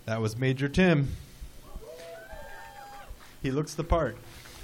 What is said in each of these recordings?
That was Major Tim. He looks the part.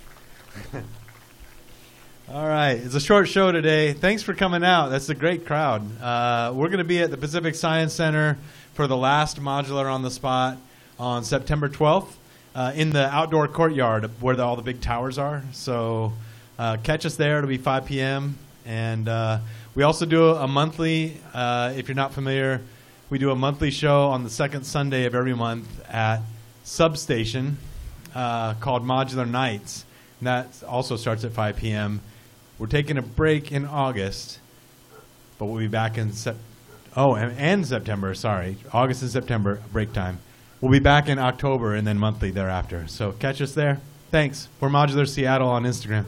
All right. It's a short show today. Thanks for coming out. That's a great crowd. We're going to be at the Pacific Science Center for the last Modular on the Spot on September 12th in the outdoor courtyard where all the big towers are. So catch us there. It'll be 5 p.m. And we also do a monthly, if you're not familiar, we do a monthly show on the second Sunday of every month at Substation called Modular Nights. And that also starts at 5 p.m. We're taking a break in August, but we'll be back in September, sorry. August and September, break time. We'll be back in October and then monthly thereafter. So catch us there. Thanks. We're Modular Seattle on Instagram.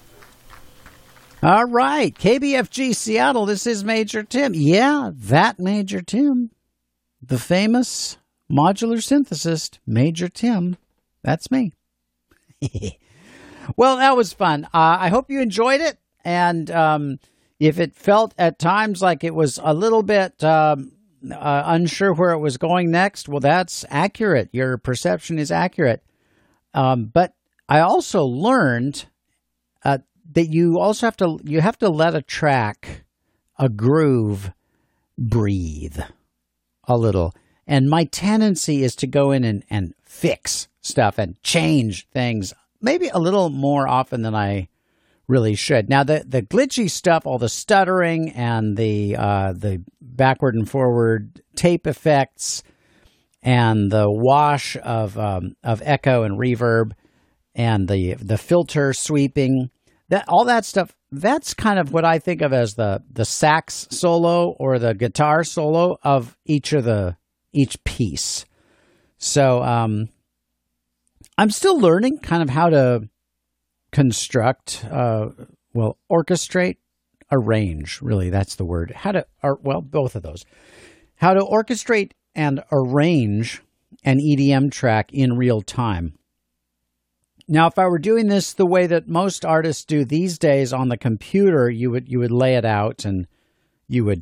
All right. KBFG Seattle, this is Major Tim. Yeah, that Major Tim. The famous modular synthesist, Major Tim. That's me. Well, that was fun. I hope you enjoyed it. And if it felt at times like it was a little bit unsure where it was going next, well, that's accurate. Your perception is accurate. But I also learned that you also have to let a track, a groove, breathe a little. And my tendency is to go in and fix stuff and change things maybe a little more often than I really should. Now, the glitchy stuff, all the stuttering and the backward and forward tape effects and the wash of echo and reverb and the filter sweeping, all that stuff, that's kind of what I think of as the sax solo or the guitar solo of each piece. So I'm still learning kind of how to construct, orchestrate, arrange, really, that's the word. Both of those. How to orchestrate and arrange an EDM track in real time. Now, if I were doing this the way that most artists do these days on the computer, you would lay it out and you would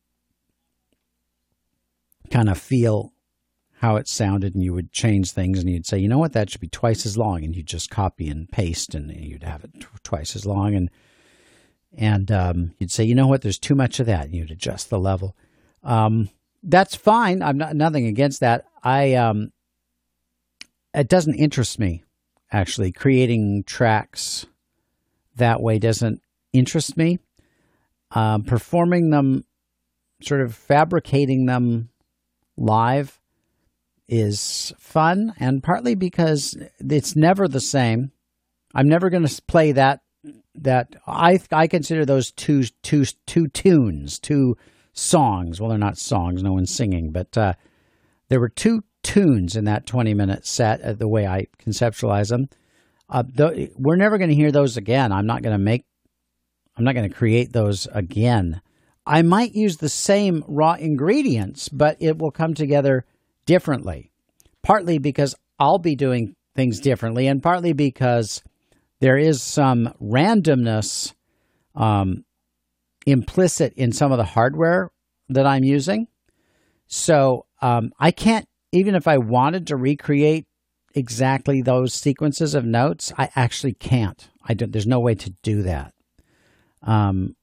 kind of feel how it sounded, and you would change things, and you'd say, you know what, that should be twice as long, and you'd just copy and paste, and you'd have it twice as long, and you'd say, you know what, there's too much of that, and you'd adjust the level. That's fine. I'm nothing against that. It doesn't interest me, actually. Creating tracks that way doesn't interest me. Performing them, sort of fabricating them live is fun, and partly because it's never the same. I'm never going to play that I consider those two tunes, two songs. Well, they're not songs, no one's singing, but there were two tunes in that 20-minute set, the way I conceptualize them. We're never going to hear those again. I'm not going to create those again. I might use the same raw ingredients, but it will come together differently, partly because I'll be doing things differently, and partly because there is some randomness implicit in some of the hardware that I'm using. So I can't, even if I wanted to recreate exactly those sequences of notes, I actually can't. There's no way to do that. And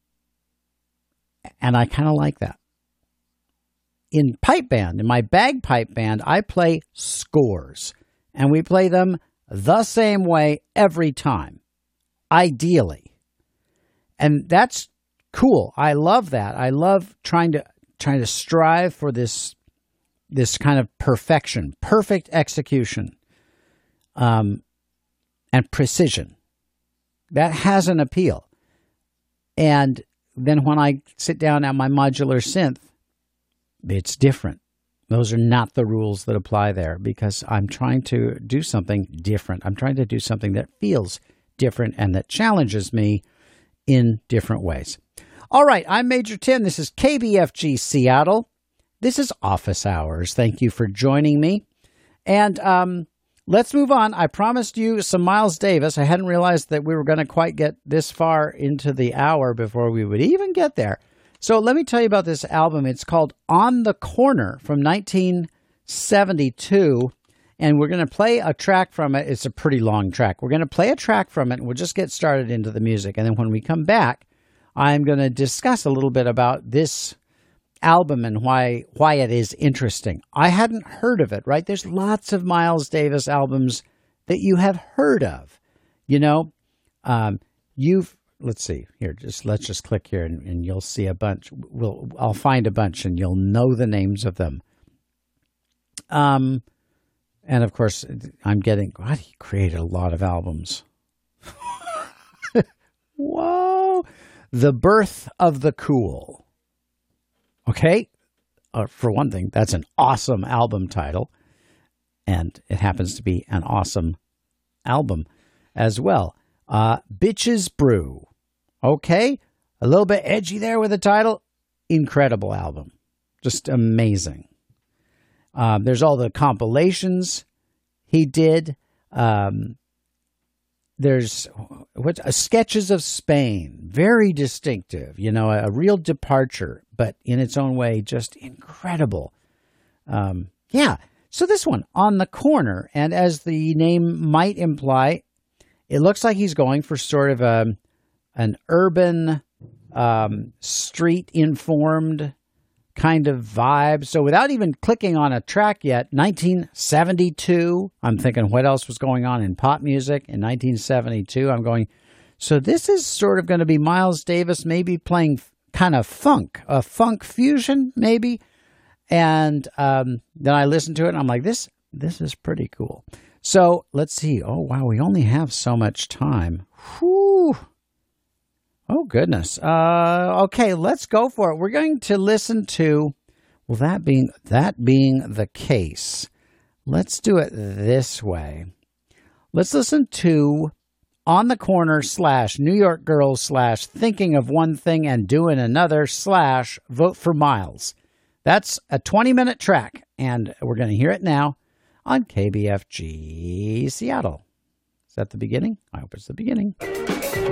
I kind of like that. In pipe band, in my bagpipe band, I play scores, and we play them the same way every time, ideally. And that's cool. I love that. I love trying to strive for this kind of perfection, perfect execution, and precision. That has an appeal. And then when I sit down at my modular synth, it's different. Those are not the rules that apply there, because I'm trying to do something different. I'm trying to do something that feels different and that challenges me in different ways. All right, I'm Major Tim. This is KBFG Seattle. This is Office Hours. Thank you for joining me. And let's move on. I promised you some Miles Davis. I hadn't realized that we were going to quite get this far into the hour before we would even get there. So let me tell you about this album. It's called On the Corner from 19 1972. And we're going to play a track from it. It's a pretty long track. We're going to play a track from it, and we'll just get started into the music. And then when we come back, I'm going to discuss a little bit about this album and why it is interesting. I hadn't heard of it, right? There's lots of Miles Davis albums that you have heard of. You know, let's see here. Let's just click here, and you'll see a bunch. I'll find a bunch, and you'll know the names of them. And of course, God, he created a lot of albums. Whoa! The Birth of the Cool. Okay? For one thing, that's an awesome album title. And it happens to be an awesome album as well. Bitches Brew. Okay? A little bit edgy there with the title. Incredible album. Just amazing. There's all the compilations he did. There's Sketches of Spain, very distinctive, you know, a real departure, but in its own way, just incredible. Yeah, so this one, On the Corner, and as the name might imply, it looks like he's going for sort of an urban, street-informed kind of vibe. So without even clicking on a track yet, 1972, I'm thinking what else was going on in pop music in 1972? I'm going, so this is sort of going to be Miles Davis maybe playing kind of funk, a funk fusion maybe. And then I listened to it and I'm like, this is pretty cool. So let's see. Oh, wow, we only have so much time. Whew. Oh, goodness. Okay, let's go for it. We're going to listen to, well, that being the case, let's do it this way. Let's listen to On the Corner / New York Girls / Thinking of One Thing and Doing Another / Vote for Miles. That's a 20-minute track, and we're going to hear it now on KBFG Seattle. Is that the beginning? I hope it's the beginning.